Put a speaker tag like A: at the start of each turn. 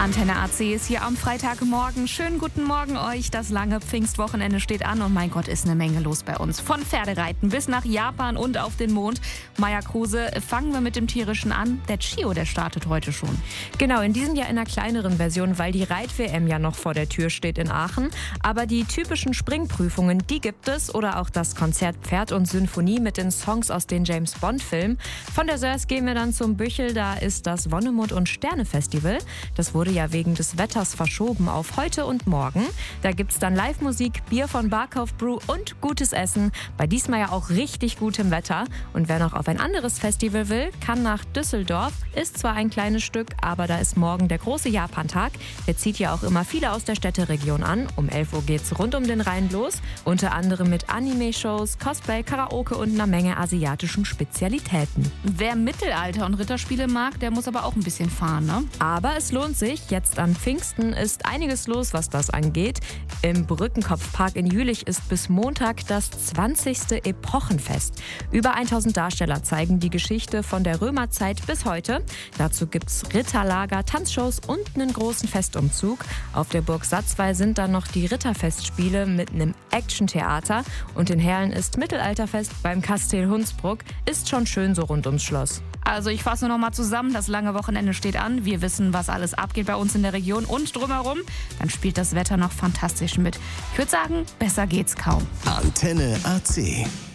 A: Antenne AC ist hier am Freitagmorgen. Schönen guten Morgen euch. Das lange Pfingstwochenende steht an und mein Gott, ist eine Menge los bei uns. Von Pferdereiten bis nach Japan und auf den Mond. Maja Kruse, fangen wir mit dem Tierischen an. Der Chio, der startet heute schon.
B: Genau, in diesem Jahr in einer kleineren Version, weil die Reit-WM ja noch vor der Tür steht in Aachen. Aber die typischen Springprüfungen, die gibt es. Oder auch das Konzert Pferd und Symphonie mit den Songs aus den James-Bond-Filmen. Von der Sörs gehen wir dann zum Büchel. Da ist das Wonnemund- und Sterne-Festival. Das wurde ja wegen des Wetters verschoben auf heute und morgen. Da gibt's dann Live-Musik, Bier von Barkauf Brew und gutes Essen. Bei diesmal ja auch richtig gutem Wetter. Und wer noch auf ein anderes Festival will, kann nach Düsseldorf. Ist zwar ein kleines Stück, aber da ist morgen der große Japantag. Der zieht ja auch immer viele aus der Städteregion an. Um 11 Uhr geht's rund um den Rhein los. Unter anderem mit Anime-Shows, Cosplay, Karaoke und einer Menge asiatischen Spezialitäten.
A: Wer Mittelalter und Ritterspiele mag, der muss aber auch ein bisschen fahren, ne?
B: Aber es lohnt sich. Jetzt an Pfingsten ist einiges los, was das angeht. Im Brückenkopfpark in Jülich ist bis Montag das 20. Epochenfest. Über 1000 Darsteller zeigen die Geschichte von der Römerzeit bis heute. Dazu gibt's Ritterlager, Tanzshows und einen großen Festumzug. Auf der Burg Satzwey sind dann noch die Ritterfestspiele mit einem Actiontheater. Und in Herlen ist Mittelalterfest beim Kastell Hunsbruck. Ist schon schön so rund ums Schloss.
A: Also ich fasse nur noch mal zusammen, das lange Wochenende steht an. Wir wissen, was alles abgeht bei uns in der Region und drumherum. Dann spielt das Wetter noch fantastisch mit. Ich würde sagen, besser geht's kaum.
C: Antenne AC.